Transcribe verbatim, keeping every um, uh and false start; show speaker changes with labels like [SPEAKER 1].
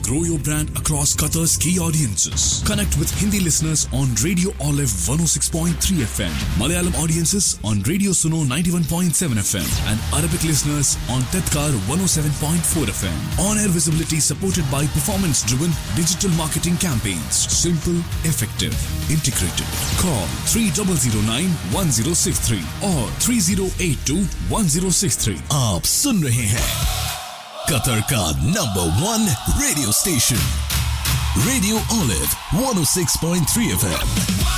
[SPEAKER 1] grow your brand across Qatar's key audiences. Connect with Hindi listeners on Radio Olive one oh six point three F M, Malayalam audiences on Radio Suno ninety-one point seven F M, and Arabic listeners on Tedkar one oh seven point four F M. On-air visibility supported by performance-driven digital marketing campaigns. Simple, effective, integrated. Call three zero zero nine one zero six three or three zero eight two one zero six three.
[SPEAKER 2] आप सुन रहे हैं Qatar का number one radio station radio olive one oh six point three F M.